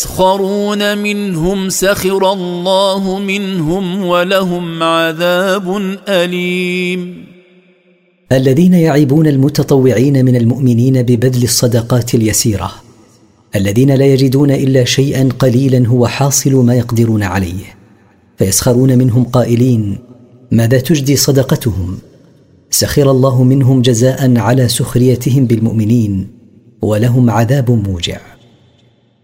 يسخرون منهم سخر الله منهم ولهم عذاب أليم. الذين يعيبون المتطوعين من المؤمنين ببذل الصدقات اليسيرة، الذين لا يجدون إلا شيئا قليلا هو حاصل ما يقدرون عليه، فيسخرون منهم قائلين: ماذا تجدي صدقتهم؟ سخر الله منهم جزاء على سخريتهم بالمؤمنين، ولهم عذاب موجع.